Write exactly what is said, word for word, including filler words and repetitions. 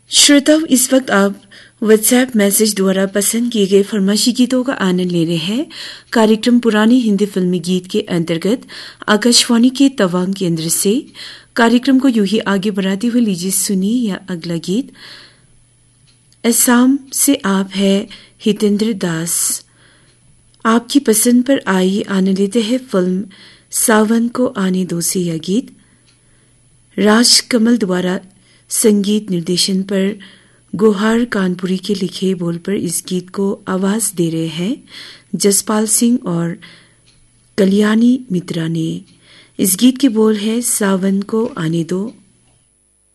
श्रोताओं, इस वक्त आप व्हाट्सएप मैसेज द्वारा पसंद किए गए फरमाइशी गीतों का आनंद ले रहे हैं। कार्यक्रम पुरानी हिंदी फिल्मी गीत के अंतर्गत आकाशवाणी के तवांग केंद्र से कार्यक्रम को यूं ही आगे बढ़ाते हुए लीजिए सुनिए या अगला गीत। असम से आप है हितेंद्र दास, आपकी पसंद पर आई आनंद लेते हैं फिल्म सावन को आने दो से यह गीत। राज कमल द्वारा संगीत निर्देशन पर गुहार कानपुरी के लिखे बोल पर इस गीत को आवाज दे रहे हैं जसपाल सिंह और कल्याणी मित्रा ने। इस गीत के बोल है सावन को आने दो